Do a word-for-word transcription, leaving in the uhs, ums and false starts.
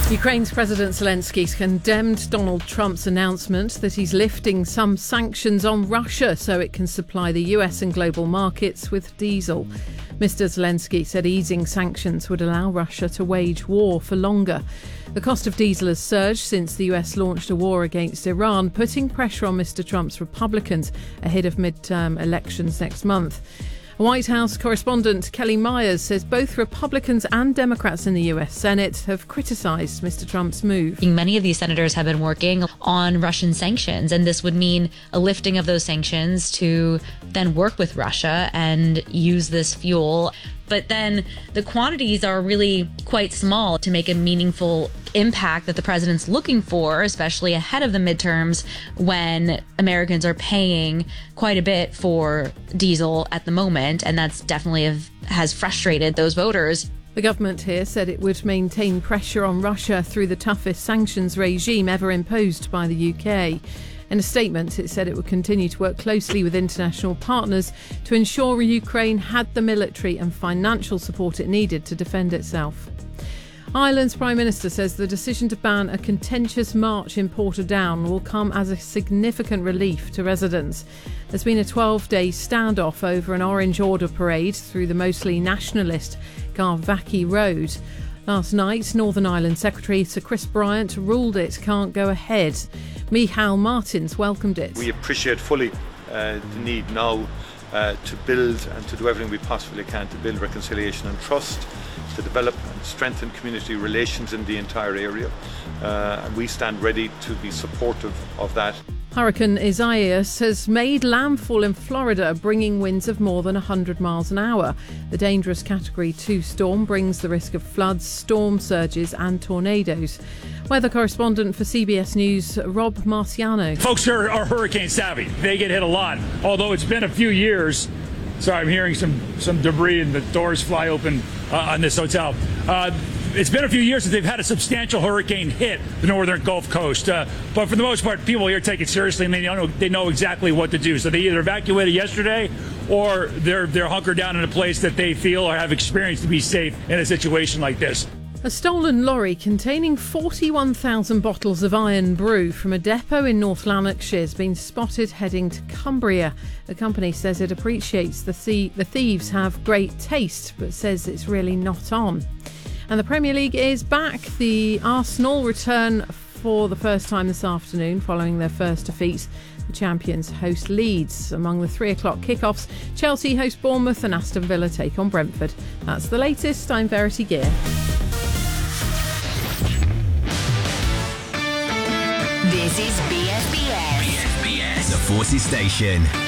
Ukraine's President Zelensky condemned Donald Trump's announcement that he's lifting some sanctions on Russia so it can supply the U S and global markets with diesel. Mister Zelensky said easing sanctions would allow Russia to wage war for longer. The cost of diesel has surged since the U S launched a war against Iran, putting pressure on Mister Trump's Republicans ahead of midterm elections next month. White House correspondent Kelly Myers says both Republicans and Democrats in the U S Senate have criticised Mister Trump's move. Many of these senators have been working on Russian sanctions, and this would mean a lifting of those sanctions to then work with Russia and use this fuel. But then the quantities are really quite small to make a meaningful impact that the president's looking for, especially ahead of the midterms when Americans are paying quite a bit for diesel at the moment. And that's definitely have, has frustrated those voters. The government here said it would maintain pressure on Russia through the toughest sanctions regime ever imposed by the U K. In a statement, it said it would continue to work closely with international partners to ensure Ukraine had the military and financial support it needed to defend itself. Ireland's Prime Minister says the decision to ban a contentious march in Portadown will come as a significant relief to residents. There's been a twelve-day standoff over an Orange Order parade through the mostly nationalist Garvaghy Road. Last night, Northern Ireland Secretary Sir Chris Bryant ruled it can't go ahead. Micheál Martins welcomed it. We appreciate fully uh, the need now uh, to build and to do everything we possibly can to build reconciliation and trust, to develop and strengthen community relations in the entire area. Uh, and we stand ready to be supportive of that. Hurricane Isaias has made landfall in Florida, bringing winds of more than one hundred miles an hour. The dangerous Category two storm brings the risk of floods, storm surges and tornadoes. Weather correspondent for C B S News, Rob Marciano. Folks are, are hurricane savvy. They get hit a lot, although it's been a few years. Sorry, I'm hearing some, some debris and the doors fly open uh, on this hotel. Uh, It's been a few years since they've had a substantial hurricane hit the northern Gulf Coast. Uh, but for the most part, people here take it seriously and they know, they know exactly what to do. So they either evacuated yesterday or they're, they're hunkered down in a place that they feel or have experienced to be safe in a situation like this. A stolen lorry containing forty-one thousand bottles of Iron Brew from a depot in North Lanarkshire has been spotted heading to Cumbria. The company says it appreciates the, thie- the thieves have great taste, but says it's really not on. And the Premier League is back. The Arsenal return for the first time this afternoon following their first defeat. The champions host Leeds. Among the three o'clock kickoffs, Chelsea host Bournemouth and Aston Villa take on Brentford. That's the latest. I'm Verity Gear. This is B S B S. B S B S, the Forces Station.